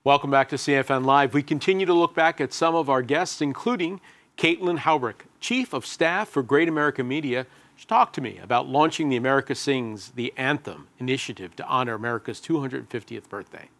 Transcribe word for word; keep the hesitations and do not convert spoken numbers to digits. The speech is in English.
Welcome back to C F N Live. We continue to look back at some of our guests, including Caitlin Houbrich, Chief of Staff for Great American Media. She talked to me about launching the America Sings the Anthem initiative to honor America's two hundred fiftieth birthday.